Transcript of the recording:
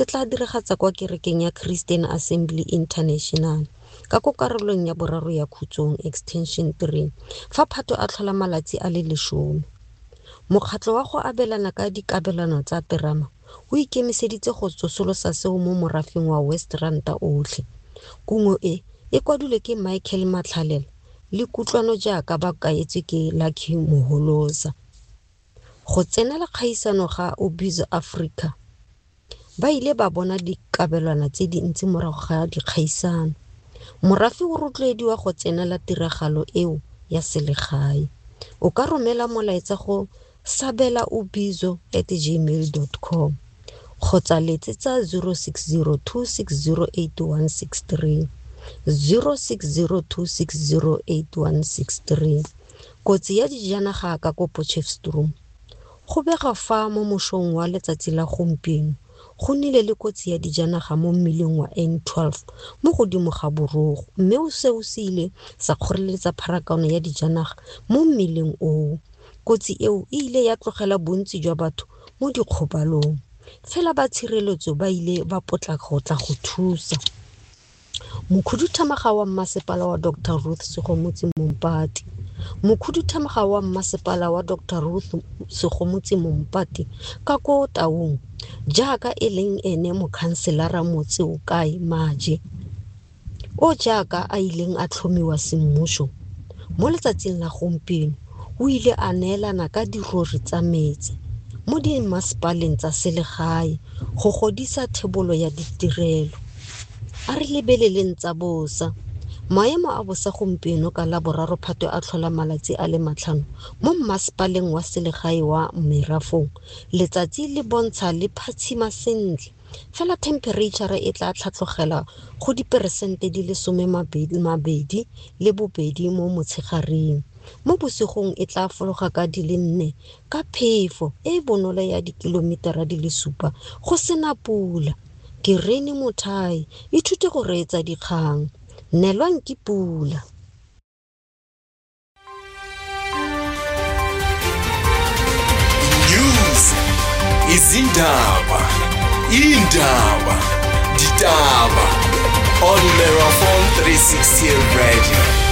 se tla diragatsa kwa kerekeng ya Christian Assembly International ka ko karolong ya boraro ya Khutsong Extension 3 fa Phatwe a tlhola malatsi a le 10. Mokgatlo wa go abelana ka dikabelano tsa terama o ikemiseditse go tsosolosa seo mo morafeng wa West Randa otlhe. Kungo e kwadilwe ke Michael Matlhalela le kutlwano jaaka ba kaetswe ke Lucky Moholosa. Go tsenela kgaisano ga Ubizo Africa ba ile ba bona dikabelwana tse dintsi morago ga dikgaisano. Morafi o rotloediwa go tsenela tiragalo eo ya selegae. O ka romela molaetsa go sabela-ubizo@gmail.com kgotsa letsetsa 0602608163 0602608163. Kotsi ya dijanaga ka ko Potchefstroom. Go bega fa mo mosong wa letsatsi la gompieno go nnile le kotsi ya dijanaga mo mmileng wa N12 mo godimo ga borogo, mme o se ile sa kgoreletsa pharakano ya dijanaga mo mmileng o. Kotsi eo e ile ya tlogela bontsi jwa batho mo dikgobalong. Fela ba tshireletso ba ile ba potlaka go tla go thusa. Mokhuduthamaga wa mmasepala wa Dr. Ruth Segomotsi Mompati. Mokhuduthamaga wa mmasepala wa Dr. Ruth Segomotsi Mompati ka ko Taung jaaka e leng ene mokhanselara motse o kae Maje o jaaka a ileng a tlhomiwa semmuso mo letsatsing la gompieno o ile a neelana ka dirori tsa metsi mo dimmasepaleng tsa selegae go godisa thebolo ya ditirelo. A re lebeleleng tsa bosa. Maemo a bosa gompieno ka laboraro Phatwe a tlhola malatsi a le 5 mo mmasepaleng wa selegae wa Merafong. Letsatsi le bontsha le phatshima sentle. Fela temperature e tla tlhatlogela go diperesente di le 22 mo motshegareng. Mo bosigong e tla fologa ka di le 4 ka phefo e bonolo ya dikilometara di le 7 go sena pula. Ke Rene Mothai, ithute go reetsa dikgang. Nelwang ke pula. News izindaba, ditaba on Merafon 360 Radio.